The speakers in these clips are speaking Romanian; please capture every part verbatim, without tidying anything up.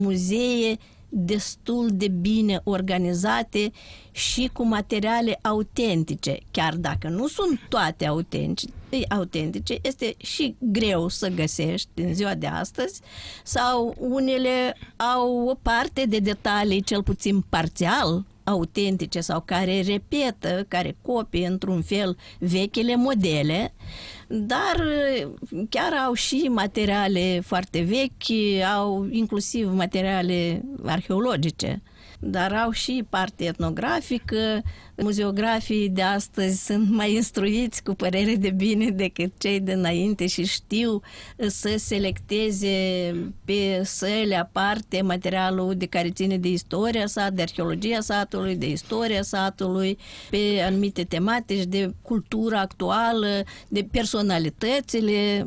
muzee destul de bine organizate și cu materiale autentice. Chiar dacă nu sunt toate autentice, autentice, este și greu să găsești în ziua de astăzi, sau unele au o parte de detalii, cel puțin parțial, autentice sau care repetă, care copie într-un fel vechile modele, dar chiar au și materiale foarte vechi, au inclusiv materiale arheologice, dar au și parte etnografică. Muzeografii de astăzi sunt mai instruiți, cu părere de bine, decât cei de înainte și știu să selecteze pe săli aparte materialul de care ține de istoria sa, de arheologia satului, de istoria satului, pe anumite tematici, de cultura actuală, de personalitățile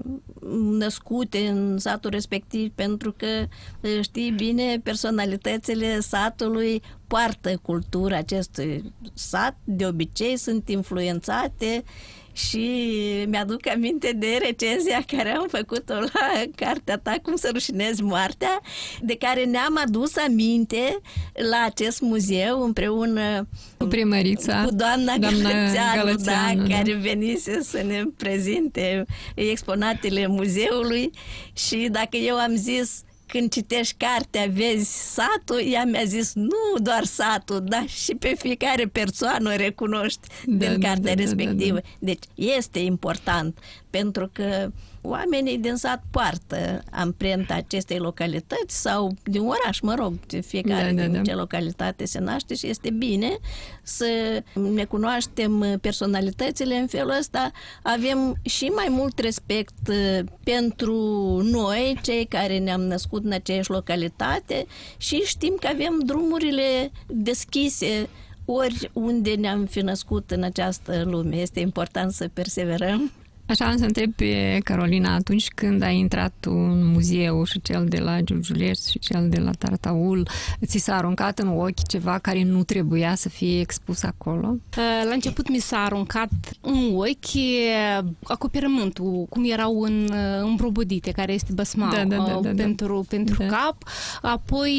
născute în satul respectiv, pentru că, știi bine, personalitățile satului poartă cultura acestui sat, de obicei sunt influențate și mi-aduc aminte de recenzia care am făcut-o la cartea ta, Cum să rușinezi moartea, de care ne-am adus aminte la acest muzeu împreună cu primărița, cu doamna, doamna Gălățeanu, Gălățeanu, da, da, care venise să ne prezinte exponatele muzeului. Și dacă eu am zis, când citești cartea, vezi satul, ea mi-a zis, nu doar satul, dar și pe fiecare persoană o recunoști da, din da, cartea da, respectivă. Da, da, da. Deci este important, pentru că oamenii din sat poartă amprenta acestei localități sau din oraș, mă rog, fiecare da, da, din da. ce localitate se naște și este bine să ne cunoaștem personalitățile. În felul ăsta avem și mai mult respect pentru noi, cei care ne-am născut în aceeași localitate, și știm că avem drumurile deschise oriunde ne-am fi născut în această lume. Este important să perseverăm. Așa am să întreb pe Carolina, atunci când ai intrat în muzeu, și cel de la Giurgiulești și cel de la Tartaul, ți s-a aruncat în ochi ceva care nu trebuia să fie expus acolo? La început mi s-a aruncat în ochi acoperământul, cum erau în îmbrobodite, care este băsmau, da, da, da, da, pentru, da. pentru da. cap. Apoi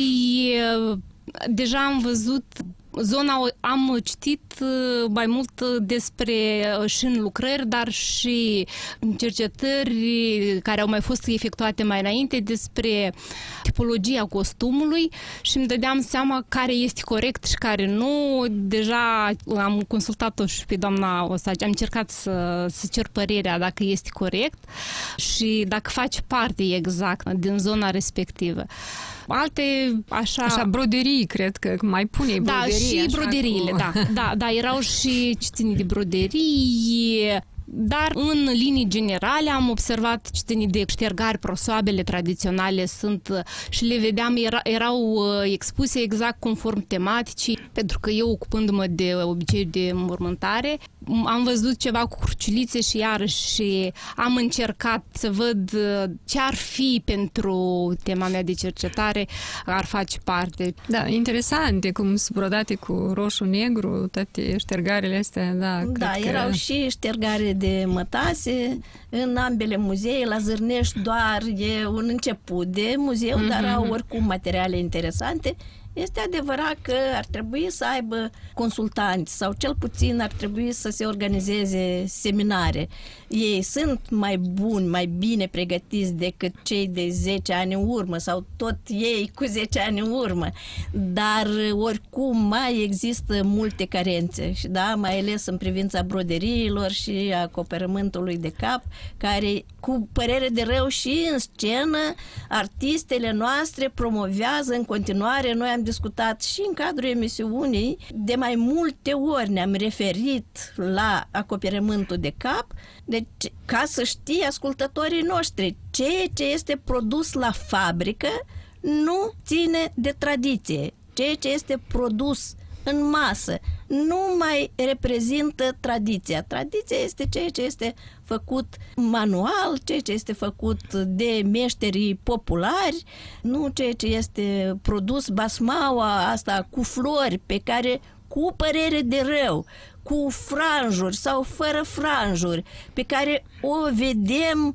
deja am văzut zona, am citit mai mult despre și în lucrări, dar și în cercetări care au mai fost efectuate mai înainte despre tipologia costumului și îmi dădeam seama care este corect și care nu. Deja am consultat-o și pe doamna Osaci, am încercat să, să cer părerea dacă este corect și dacă face parte exact din zona respectivă. Alte, așa... Așa, broderii, cred că mai pune broderii. Da, și broderiile, cu... da, da, da, erau și ce ține de broderii, dar în linii generale am observat ce ține de ștergari, prosoabele tradiționale sunt și le vedeam, era, erau expuse exact conform tematicii, pentru că eu, ocupându-mă de obicei de mormântare, am văzut ceva cu cruciulițe și iarăși am încercat să văd ce ar fi pentru tema mea de cercetare, ar face parte. Da, interesante, cum sunt brodate cu roșu-negru, toate ștergarele astea, da. Da, cred erau că... și ștergare de mătase în ambele muzee. La Zârnești doar e un început de muzeu, mm-hmm. dar au oricum materiale interesante. Este adevărat că ar trebui să aibă consultanți sau cel puțin ar trebui să se organizeze seminare. Ei sunt mai buni, mai bine pregătiți decât cei de zece ani în urmă sau tot ei cu zece ani în urmă, dar oricum mai există multe carențe și da, mai ales în privința broderiilor și acoperământului de cap, care cu părere de rău și în scenă artistele noastre promovează în continuare. Noi am discutat și în cadrul emisiunii, de mai multe ori ne-am referit la acoperământul de cap. Deci, ca să știe ascultătorii noștri, ceea ce este produs la fabrică nu ține de tradiție. Ceea ce este produs în masă nu mai reprezintă tradiția. Tradiția este ceea ce este făcut manual, ceea ce este făcut de meșterii populari, nu ceea ce este produs basmaua asta cu flori, pe care, cu părere de rău, cu franjuri sau fără franjuri, pe care o vedem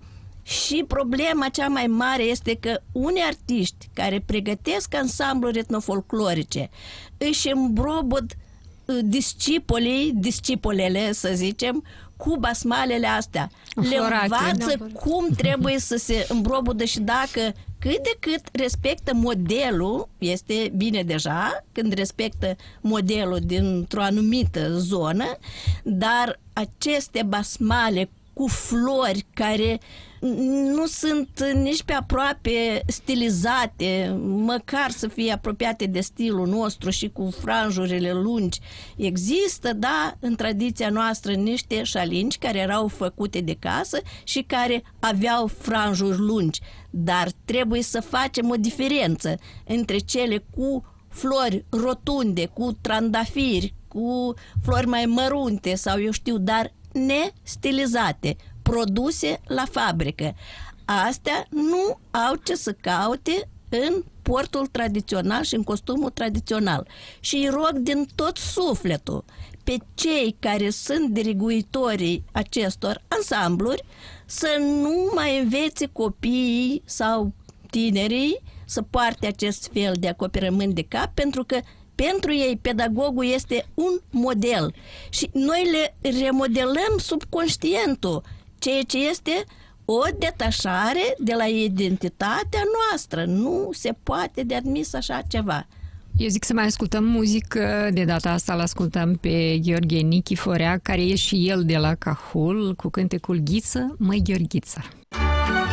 Și problema cea mai mare este că unii artiști care pregătesc ansambluri etnofolclorice își îmbrobod discipolii, discipolele, să zicem, cu basmalele astea. Le învață cum trebuie să se îmbrobodă și dacă cât de cât respectă modelul, este bine deja când respectă modelul dintr-o anumită zonă, dar aceste basmale cu flori care nu sunt nici pe aproape stilizate, măcar să fie apropiate de stilul nostru și cu franjurile lungi. Există, da, în tradiția noastră niște șalingi care erau făcute de casă și care aveau franjuri lungi, dar trebuie să facem o diferență între cele cu flori rotunde, cu trandafiri, cu flori mai mărunte sau eu știu, dar nestilizate, produse la fabrică. Astea nu au ce să caute în portul tradițional și în costumul tradițional. Și îi rog din tot sufletul pe cei care sunt diriguitorii acestor ansambluri să nu mai învețe copiii sau tinerii să poarte acest fel de acoperământ de cap, pentru că pentru ei pedagogul este un model și noi le remodelăm subconștientul, ceea ce este o detașare de la identitatea noastră. Nu se poate de admis așa ceva. Eu zic să mai ascultăm muzică. De data asta îl ascultăm pe Gheorghe Nichiforea, care e și el de la Cahul, cu cântecul Ghiță, măi Gheorghiță.